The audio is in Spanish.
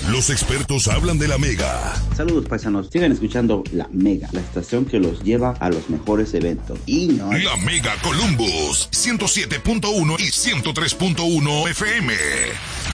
Los expertos hablan de la Mega. Saludos paisanos, sigan escuchando La Mega, la estación que los lleva a los mejores eventos. Y no... La Mega Columbus, 107.1 y 103.1 FM.